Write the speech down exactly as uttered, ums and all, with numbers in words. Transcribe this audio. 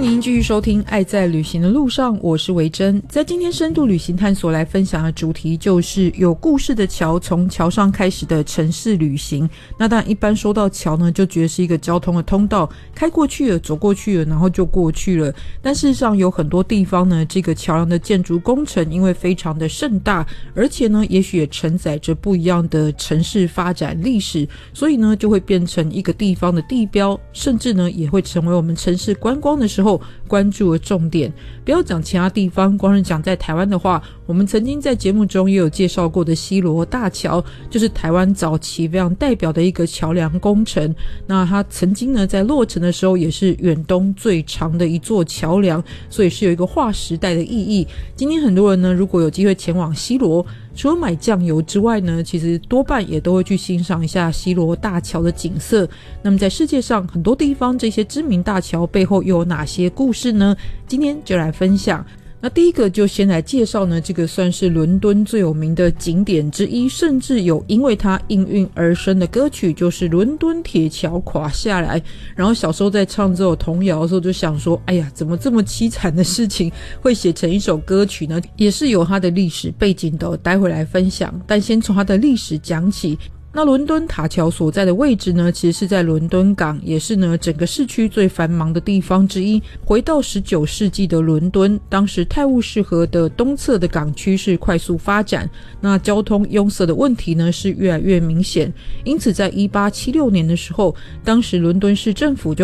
迎您继续收听爱在旅行的路上，我是维珍。在今天深度旅行探索来分享的主题就是有故事的桥，从桥上开始的城市旅行。那当然一般说到桥呢，就觉得是一个交通的通道，开过去了，走过去了，然后就过去了。但事实上有很多地方呢，这个桥梁的建筑工程因为非常的盛大，而且呢也许也承载着不一样的城市发展历史，所以呢就会变成一个地方的地标，甚至呢也会成为我们城市观光的时候关注的重点。不要讲其他地方，光是讲在台湾的话，我们曾经在节目中也有介绍过的西螺大桥，就是台湾早期非常代表的一个桥梁工程。那它曾经呢在落成的时候也是远东最长的一座桥梁，所以是有一个划时代的意义。今天很多人呢如果有机会前往西螺，除了买酱油之外呢，其实多半也都会去欣赏一下西螺大桥的景色。那么在世界上很多地方，这些知名大桥背后又有哪些故事呢？今天就来分享。那第一个就先来介绍呢，这个算是伦敦最有名的景点之一，甚至有因为它应运而生的歌曲，就是伦敦铁桥垮下来。然后小时候在唱这首童谣的时候就想说，哎呀，怎么这么凄惨的事情会写成一首歌曲呢？也是有它的历史背景的，待会来分享。但先从它的历史讲起。那伦敦塔桥所在的位置呢，其实是在伦敦港，也是呢整个市区最繁忙的地方之一。回到十九世纪的伦敦，当时泰晤士河的东侧的港区是快速发展，那交通拥塞的问题呢是越来越明显。因此在一八七六年的时候，当时伦敦市政府就